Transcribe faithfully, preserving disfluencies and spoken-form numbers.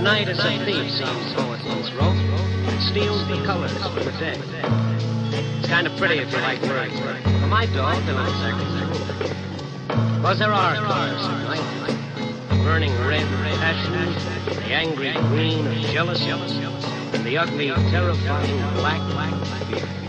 night is a thief, some poet once wrote. It steals the colors from the day. It's kind of pretty if you like words, but for my dog, they're not exactly true. Because there are colors at night. The burning red of passion, the angry green of jealousy, and the ugly, terrifying black of fear.